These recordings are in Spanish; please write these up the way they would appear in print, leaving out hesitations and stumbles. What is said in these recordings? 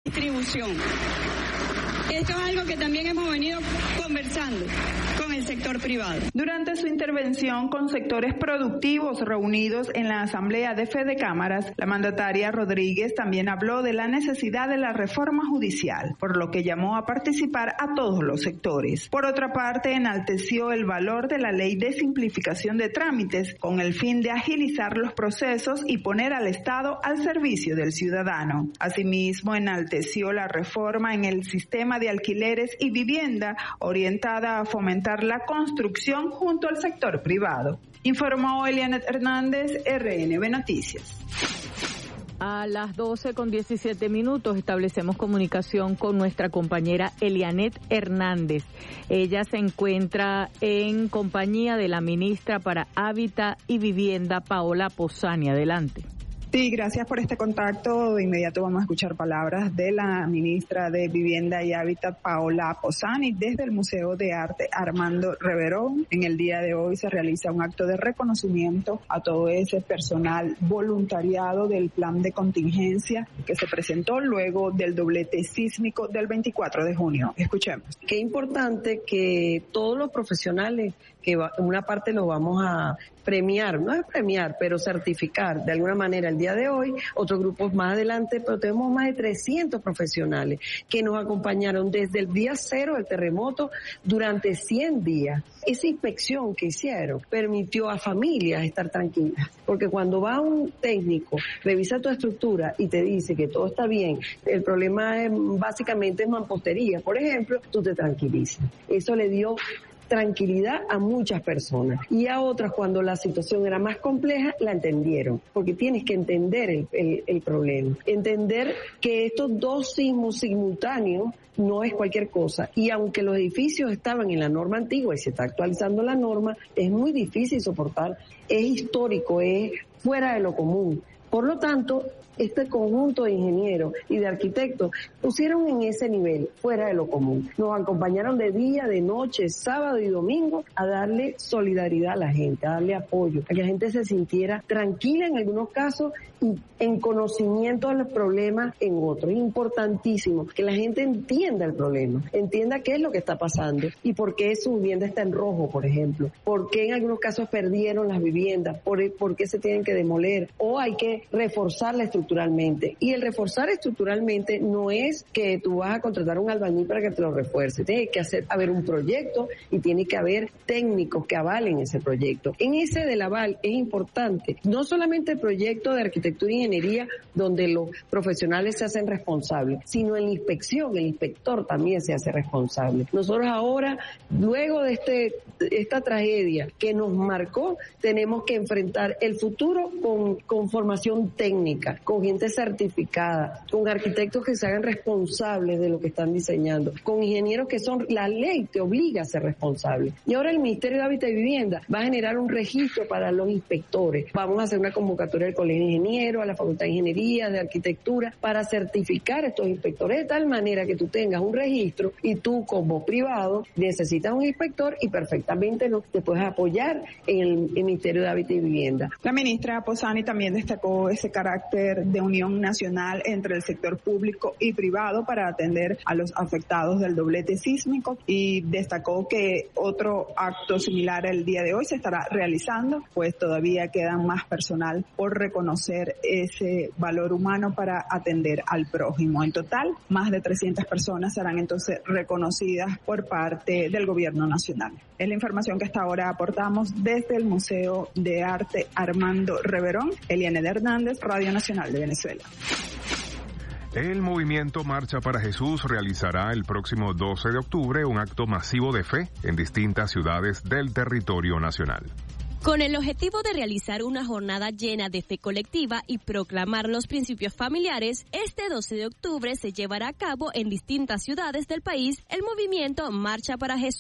distribución. Esto es algo que también hemos venido conversando con el sector privado. Durante su intervención con sectores productivos reunidos en la Asamblea de Fede Cámaras, la mandataria Rodríguez también habló de la necesidad de la reforma judicial, por lo que llamó a participar a todos los sectores. Por otra parte, enalteció el valor de la ley de simplificación de trámites con el fin de agilizar los procesos y poner al Estado al servicio del ciudadano. Asimismo, enalteció la reforma en el sistema de alquileres y vivienda orientada a fomentar la construcción junto al sector privado. Informó Elianet Hernández, RNB Noticias. A las 12:17 establecemos comunicación con nuestra compañera Elianet Hernández. Ella se encuentra en compañía de la ministra para Hábitat y Vivienda, Paola Posani. Adelante. Sí, gracias por este contacto. De inmediato vamos a escuchar palabras de la ministra de Vivienda y Hábitat, Paola Posani, desde el Museo de Arte Armando Reverón. En el día de hoy se realiza un acto de reconocimiento a todo ese personal voluntariado del plan de contingencia que se presentó luego del doblete sísmico del 24 de junio. Escuchemos. Qué importante que todos los profesionales, que una parte lo vamos a premiar, no es premiar, pero certificar de alguna manera el día de hoy, otros grupos más adelante, pero tenemos más de 300 profesionales que nos acompañaron desde el día cero del terremoto durante 100 días. Esa inspección que hicieron permitió a familias estar tranquilas, porque cuando va un técnico, revisa tu estructura y te dice que todo está bien, el problema es, básicamente es mampostería, por ejemplo, tú te tranquilizas. Eso le dio tranquilidad a muchas personas, y a otras, cuando la situación era más compleja, la entendieron, porque tienes que entender el problema, entender que estos dos sismos simultáneos no es cualquier cosa, y aunque los edificios estaban en la norma antigua y se está actualizando la norma, es muy difícil soportar, es histórico, es fuera de lo común. Por lo tanto, este conjunto de ingenieros y de arquitectos pusieron en ese nivel, fuera de lo común. Nos acompañaron de día, de noche, sábado y domingo a darle solidaridad a la gente, a darle apoyo, a que la gente se sintiera tranquila en algunos casos y en conocimiento de los problemas en otros. Es importantísimo que la gente entienda el problema, entienda qué es lo que está pasando y por qué su vivienda está en rojo, por ejemplo, por qué en algunos casos perdieron las viviendas, por qué se tienen que demoler, o hay que reforzarla estructuralmente. Y el reforzar estructuralmente no es que tú vas a contratar un albañil para que te lo refuerce. Tiene que haber un proyecto y tiene que haber técnicos que avalen ese proyecto. En ese del aval es importante no solamente el proyecto de arquitectura e ingeniería donde los profesionales se hacen responsables, sino en la inspección, el inspector también se hace responsable. Nosotros ahora, luego de esta tragedia que nos marcó, tenemos que enfrentar el futuro con formación técnica, con gente certificada, con arquitectos que se hagan responsables de lo que están diseñando, con ingenieros que la ley te obliga a ser responsable. Y ahora el Ministerio de Hábitat y Vivienda va a generar un registro para los inspectores. Vamos a hacer una convocatoria al Colegio de Ingenieros, a la Facultad de Ingeniería, de Arquitectura, para certificar a estos inspectores de tal manera que tú tengas un registro y tú como privado necesitas un inspector y perfectamente te puedes apoyar en el Ministerio de Hábitat y Vivienda. La ministra Posani también destacó ese carácter de unión nacional entre el sector público y privado para atender a los afectados del doblete sísmico, y destacó que otro acto similar el día de hoy se estará realizando, pues todavía quedan más personal por reconocer ese valor humano para atender al prójimo. En total, más de 300 personas serán entonces reconocidas por parte del Gobierno Nacional. Es la información que hasta ahora aportamos desde el Museo de Arte Armando Reverón. Elianet Hernández, Radio Nacional de Venezuela. El movimiento Marcha para Jesús realizará el próximo 12 de octubre un acto masivo de fe en distintas ciudades del territorio nacional. Con el objetivo de realizar una jornada llena de fe colectiva y proclamar los principios familiares, este 12 de octubre se llevará a cabo en distintas ciudades del país el movimiento Marcha para Jesús.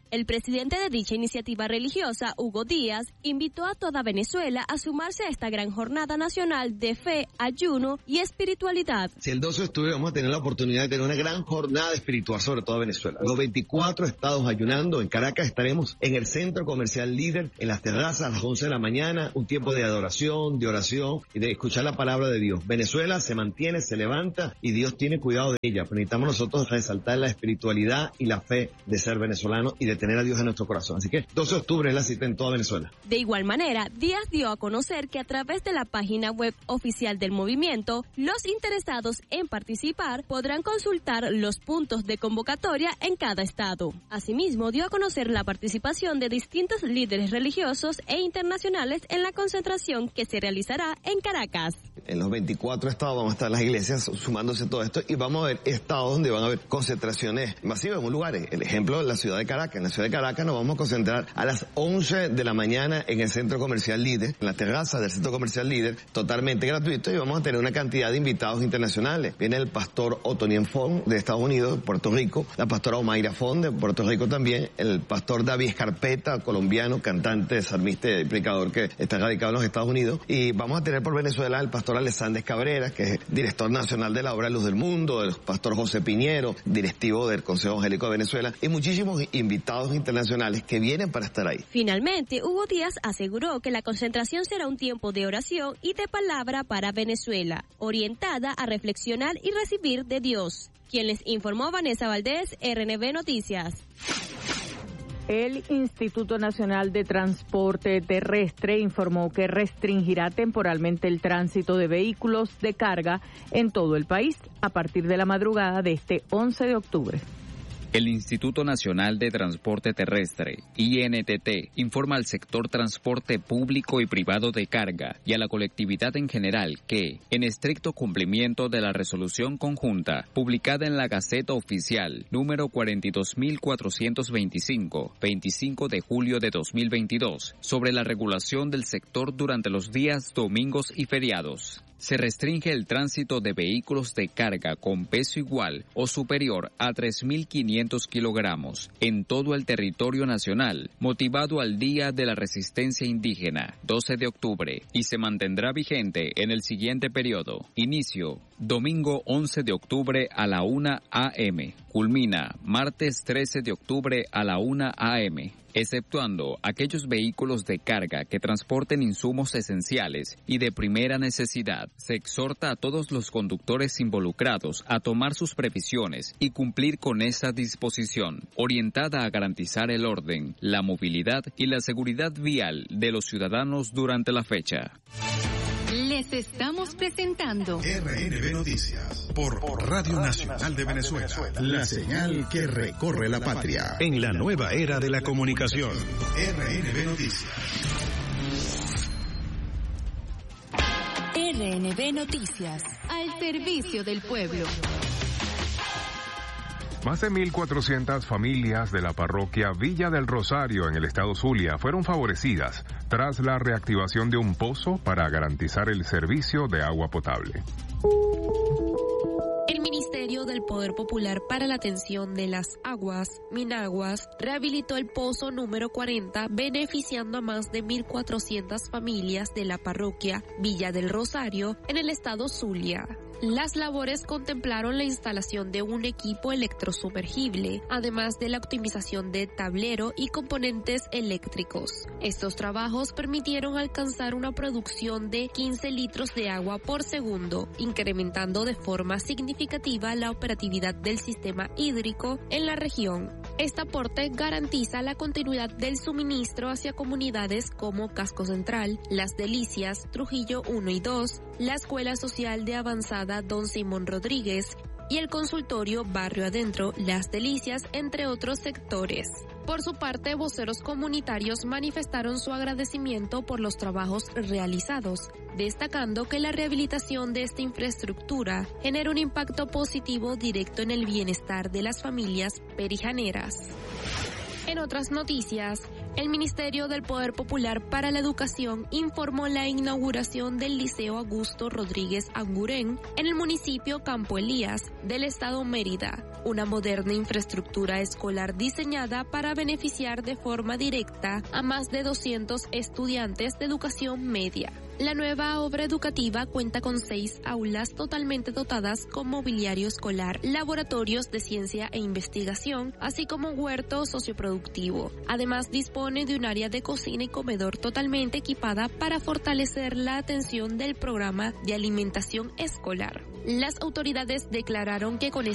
El presidente de dicha iniciativa religiosa, Hugo Díaz, invitó a toda Venezuela a sumarse a esta gran jornada nacional de fe, ayuno y espiritualidad. Si el 12 de octubre vamos a tener la oportunidad de tener una gran jornada espiritual sobre toda Venezuela. Los 24 estados ayunando. En Caracas estaremos en el Centro Comercial Líder, en las terrazas a las 11 de la mañana, un tiempo de adoración, de oración y de escuchar la palabra de Dios. Venezuela se mantiene, se levanta y Dios tiene cuidado de ella. Pero necesitamos nosotros resaltar la espiritualidad y la fe de ser venezolano y de tener a Dios en nuestro corazón. Así que 12 de octubre es la cita en toda Venezuela. De igual manera, Díaz dio a conocer que a través de la página web oficial del movimiento, los interesados en participar podrán consultar los puntos de convocatoria en cada estado. Asimismo, dio a conocer la participación de distintos líderes religiosos e internacionales en la concentración que se realizará en Caracas. En los 24 estados vamos a estar las iglesias sumándose a todo esto y vamos a ver estados donde van a haber concentraciones masivas en lugares. El ejemplo es la ciudad de Caracas. En la ciudad de Caracas nos vamos a concentrar a las 11 de la mañana en el Centro Comercial Líder, en la terraza del Centro Comercial Líder, totalmente gratuito, y vamos a tener una cantidad de invitados internacionales. Viene el pastor Otonien Fon de Estados Unidos, Puerto Rico, la pastora Omaira Fon de Puerto Rico también, el pastor David Escarpeta, colombiano, cantante, salmista y predicador que está radicado en los Estados Unidos, y vamos a tener por Venezuela el pastor Alexander Cabrera, que es director nacional de la obra Luz del Mundo, el pastor José Piñero, directivo del Consejo Evangélico de Venezuela, y muchísimos invitados internacionales que vienen para estar ahí. Finalmente, Hugo Díaz aseguró que la concentración será un tiempo de oración y de palabra para Venezuela, orientada a reflexionar y recibir de Dios. Quien les informó, Vanessa Valdés, RNB Noticias. El Instituto Nacional de Transporte Terrestre informó que restringirá temporalmente el tránsito de vehículos de carga en todo el país a partir de la madrugada de este 11 de octubre. El Instituto Nacional de Transporte Terrestre, INTT, informa al sector transporte público y privado de carga y a la colectividad en general que, en estricto cumplimiento de la resolución conjunta publicada en la Gaceta Oficial número 42.425, 25 de julio de 2022, sobre la regulación del sector durante los días domingos y feriados, se restringe el tránsito de vehículos de carga con peso igual o superior a 3.500 kilogramos en todo el territorio nacional, motivado al Día de la Resistencia Indígena, 12 de octubre, y se mantendrá vigente en el siguiente periodo. Inicio, domingo 11 de octubre a la 1 a.m. Culmina, martes 13 de octubre a la 1 a.m., exceptuando aquellos vehículos de carga que transporten insumos esenciales y de primera necesidad. Se exhorta a todos los conductores involucrados a tomar sus previsiones y cumplir con esa disposición, orientada a garantizar el orden, la movilidad y la seguridad vial de los ciudadanos durante la fecha. Les estamos presentando RNB Noticias por Radio Nacional de Venezuela, la señal que recorre la patria en la nueva era de la comunicación. RNB Noticias. RNB Noticias, al servicio del pueblo. Más de 1.400 familias de la parroquia Villa del Rosario en el estado Zulia fueron favorecidas tras la reactivación de un pozo para garantizar el servicio de agua potable. El Ministerio del Poder Popular para la Atención de las Aguas, Minaguas, rehabilitó el pozo número 40, beneficiando a más de 1.400 familias de la parroquia Villa del Rosario en el estado Zulia. Las labores contemplaron la instalación de un equipo electrosumergible, además de la optimización de tablero y componentes eléctricos. Estos trabajos permitieron alcanzar una producción de 15 litros de agua por segundo, incrementando de forma significativa la operatividad del sistema hídrico en la región. Este aporte garantiza la continuidad del suministro hacia comunidades como Casco Central, Las Delicias, Trujillo 1 y 2, la Escuela Social de Avanzada Don Simón Rodríguez y el consultorio Barrio Adentro, Las Delicias, entre otros sectores. Por su parte, voceros comunitarios manifestaron su agradecimiento por los trabajos realizados, destacando que la rehabilitación de esta infraestructura genera un impacto positivo directo en el bienestar de las familias perijaneras. En otras noticias, el Ministerio del Poder Popular para la Educación informó la inauguración del Liceo Augusto Rodríguez Angurén en el municipio Campo Elías del estado Mérida, una moderna infraestructura escolar diseñada para beneficiar de forma directa a más de 200 estudiantes de educación media. La nueva obra educativa cuenta con 6 aulas totalmente dotadas con mobiliario escolar, laboratorios de ciencia e investigación, así como huerto socioproductivo. Además, dispone de un área de cocina y comedor totalmente equipada para fortalecer la atención del programa de alimentación escolar. Las autoridades declararon que con